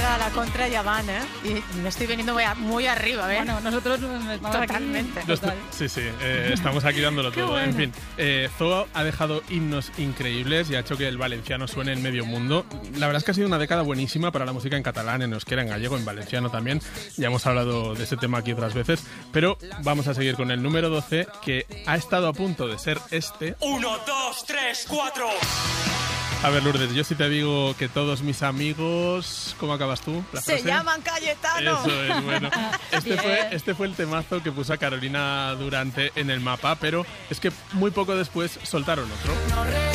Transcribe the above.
llega la contra ya van, ¿eh? Y me estoy veniendo muy arriba, ¿eh? Bueno, nosotros vamos totalmente. Aquí, sí, estamos aquí dándolo todo. Bueno. En fin, Zoo ha dejado himnos increíbles y ha hecho que el valenciano suene en medio mundo. La verdad es que ha sido una década buenísima para la música en catalán, en euskera, en gallego, en valenciano también. Ya hemos hablado de ese tema aquí otras veces, pero vamos a seguir con el número 12, que ha estado a punto de ser este. 1, 2, 3, 4. A ver, Lourdes, yo sí te digo que todos mis amigos... ¿Cómo acabas tú? ¿La Se frase? llaman Cayetano. Eso es, bueno. Este fue el temazo que puso a Carolina Durante en el mapa, pero es que muy poco después soltaron otro.